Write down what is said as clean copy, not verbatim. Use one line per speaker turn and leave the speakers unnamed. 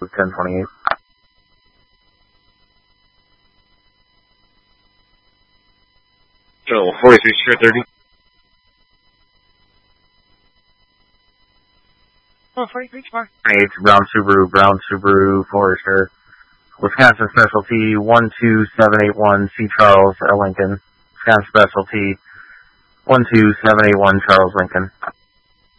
1028.
So, 43 Street 30.
Oh, 43 Smart.
28, Brown Subaru, Forester. Wisconsin Specialty 12781 C. Charles Lincoln. Wisconsin Specialty 12781 Charles Lincoln.